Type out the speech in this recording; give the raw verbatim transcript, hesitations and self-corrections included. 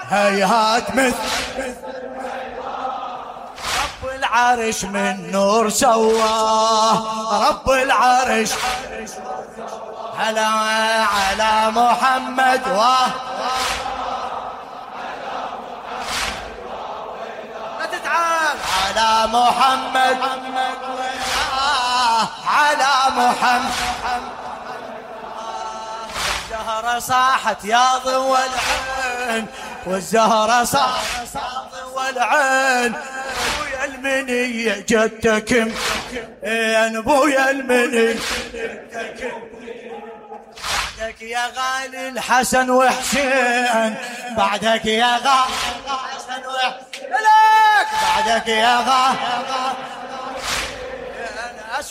هيهات مثل رب العرش من نور سواه، رب العرش هلا على محمد واه لا تتعب على محمد على محمد. الزهرة صاحت يا ضوى العين، والزهرة صاحت يا ضوى العين. ابويا المنية جدك يا ابويا المنية بعدك يا غالي الحسن وحسين، بعدك يا غالي الحسن وحسين لك، بعدك يا غالي